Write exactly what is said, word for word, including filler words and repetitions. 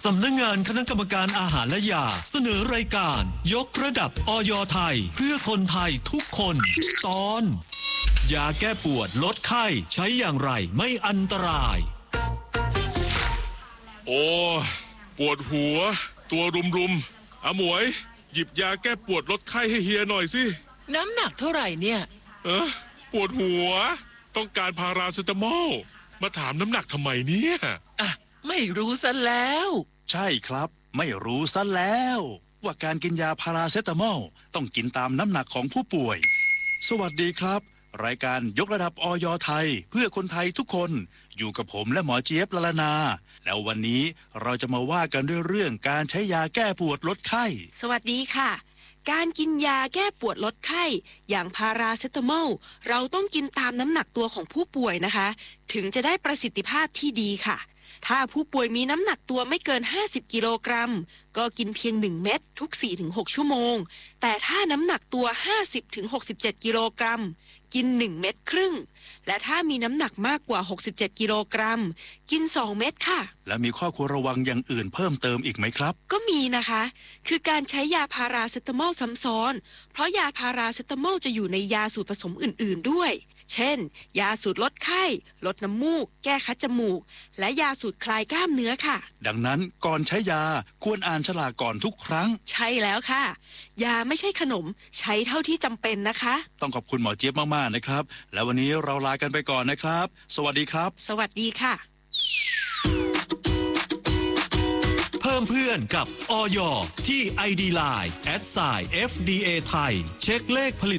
สำนักงานคณะกรรมการอาหารและยาเสนอรายการยกระดับอย.ไทยเพื่อคนไทยทุกคนตอนยาแก้ปวดลดไข้ใช้อย่างไรไม่อันตรายโอ้ปวดหัวตัวรุมๆอาหมวยหยิบยาแก้ปวดลดไข้ให้เฮียหน่อยสิน้ำหนักเท่าไหร่เนี่ยเออปวดหัวต้องการพาราเซตามอลมาถามน้ำหนักทำไมเนี่ยอ่ะไม่รู้ซะแล้วใช่ครับไม่รู้ซะแล้วว่าการกินยาพาราเซตามอลต้องกินตามน้ำหนักของผู้ป่วยสวัสดีครับรายการยกระดับอย.ไทยเพื่อคนไทยทุกคนอยู่กับผมและหมอเจี๊ยบละลานาแล้ววันนี้เราจะมาว่ากันด้วยเรื่องการใช้ยาแก้ปวดลดไข้สวัสดีค่ะการกินยาแก้ปวดลดไข้อย่างพาราเซตามอลเราต้องกินตามน้ำหนักตัวของผู้ป่วยนะคะถึงจะได้ประสิทธิภาพที่ดีค่ะถ้าผู้ป่วยมีน้ำหนักตัวไม่เกินห้าสิบกิโลกรัมก็กินเพียงหนึ่งเม็ดทุก สี่ถึงหก ชั่วโมงแต่ถ้าน้ำหนักตัว ห้าสิบถึงหกสิบเจ็ด กิโลกรัมกินหนึ่งเม็ดครึ่งและถ้ามีน้ำหนักมากกว่าหกสิบเจ็ดกิโลกรัมกินสองเม็ดค่ะและมีข้อควรระวังอย่างอื่นเพิ่มเติมอีกไหมครับก็มีนะคะคือการใช้ยาพาราเซตามอลซ้ำซ้อนเพราะยาพาราเซตามอลจะอยู่ในยาสูตรผสมอื่นๆด้วยเช่นยาสูตรลดไข้ลดน้ำมูกแก้คัดจมูกและยาสูตรคลายกล้ามเนื้อค่ะดังนั้นก่อนใช้ยาควรอ่านฉลากก่อนทุกครั้งใช่แล้วค่ะยาไม่ใช่ขนมใช้เท่าที่จำเป็นนะคะต้องขอบคุณหมอเจี๊ยบมากๆนะครับและวันนี้เราลากันไปก่อนนะครับสวัสดีครับสวัสดีค่ะเพิ่มเพื่อนกับอย.ที่ ไอ ดี ไลน์ แอท ไซน์ เอฟ ดี เอ ไทยเช็คเลขผลิต